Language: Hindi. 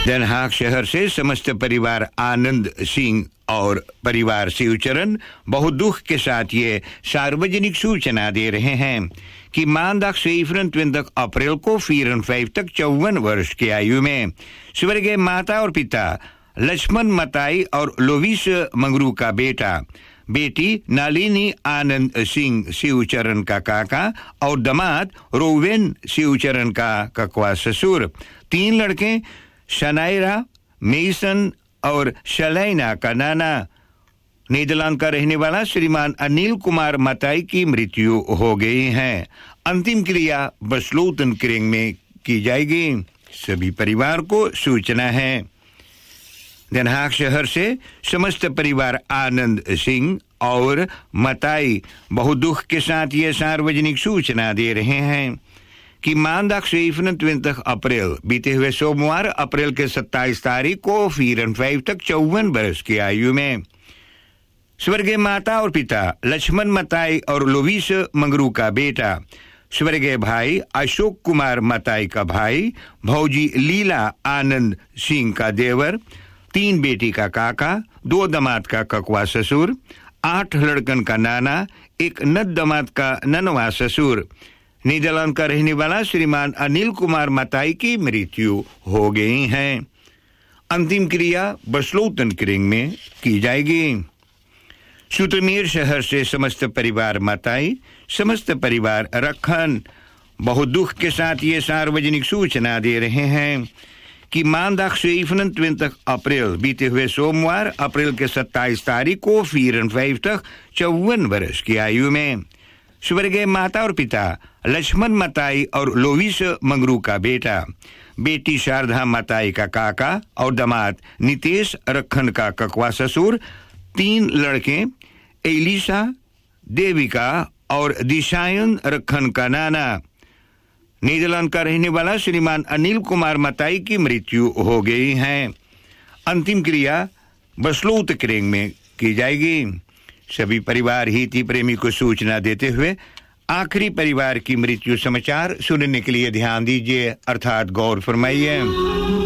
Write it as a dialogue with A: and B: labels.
A: Den Haag शहर से समस्त परिवार आनंद सिंह और परिवार शिवचरण बहुत दुख के साथ ये सार्वजनिक सूचना दे रहे हैं कि maandag 27 अप्रैल को 54 54 वर्ष की आयु में स्वर्गीय माता और पिता लक्ष्मण मताई और लोविस मंगरू का बेटा बेटी नालिनी आनंद सिंह शिवचरण का काका और दामाद रोवेन शिवचरण का ककवा ससुर 3 लड़के शनायरा मेसन और शलैना का नाना नीदरलैंड का रहने वाला श्रीमान अनिल कुमार मताई की मृत्यु हो गई है। अंतिम क्रिया बसलोतन क्रिंग में की जाएगी। सभी परिवार को सूचना है। Den Haag शहर से समस्त परिवार आनंद सिंह और मताई बहुत दुख के साथ ये सार्वजनिक सूचना दे रहे हैं कि maandag 27 अप्रैल बीते हुए सोमवार अप्रैल के 27 तारीख को 54 वर्ष की आयु में स्वर्गीय माता और पिता लक्ष्मण मताई और लोविस मंगरू का बेटा स्वर्गीय भाई अशोक कुमार मताई का भाई भौजी लीला आनंद सिंह का देवर 3 बेटी का काका 2 दामाद का ककवा ससुर 8 लड़कन का नाना 1 नद दामाद का ननवा ससुर नीदरलैंड का रहने वाला श्रीमान अनिल कुमार मताई की मृत्यु हो गई है। अंतिम क्रिया बसलोतन क्रिंग में की जाएगी। सुतमीर शहर से समस्त परिवार मताई समस्त परिवार रखन बहुत दुख के साथ ये सार्वजनिक सूचना दे रहे हैं कि maandag 27 अप्रैल बीते हुए सोमवार अप्रैल के 27 तारीख को 54 वर्ष की आयु में स्वर्गीय माता और पिता लक्ष्मण मताई और लोविस मंगरू का बेटा बेटी शारदा मताई का काका और दामाद नितेश रखन का ककवा ससुर 3 लड़के एलिसा देविका और दिशायन रखन का नाना नीदरलैंड का रहने वाला श्रीमान अनिल कुमार मताई की मृत्यु हो गई है। अंतिम क्रिया बसलोत क्रिंग में की जाएगी। सभी परिवार हिती प्रेमी को सूचना देते हुए आखिरी परिवार की मृत्यु समाचार सुनने के लिए ध्यान दीजिए अर्थात गौर फरमाइए।